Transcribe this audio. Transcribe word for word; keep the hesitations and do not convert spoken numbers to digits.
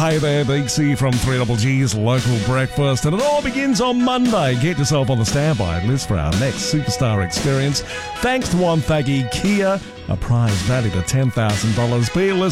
Hey there, Big C from three G's Local Breakfast, and it all begins on Monday. Get yourself on the standby list for our next superstar experience. Thanks to Wonthaggi Kia, a prize valued at ten thousand dollars. Be listening.